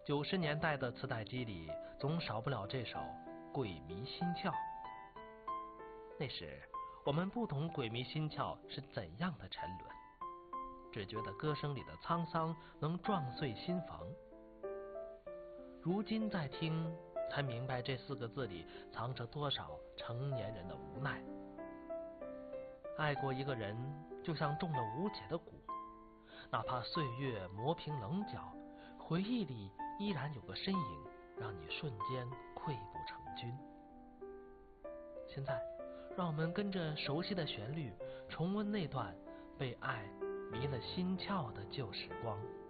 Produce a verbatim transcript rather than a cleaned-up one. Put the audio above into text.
九十年代的磁带机里总少不了这首《鬼迷心窍》。那时我们不懂鬼迷心窍是怎样的沉沦，只觉得歌声里的沧桑能撞碎心房。如今再听，才明白这四个字里藏着多少成年人的无奈。爱过一个人，就像中了无解的蛊，哪怕岁月磨平棱角，回忆里依然有个身影，让你瞬间溃不成军。现在让我们跟着熟悉的旋律，重温那段被爱迷了心窍的旧时光。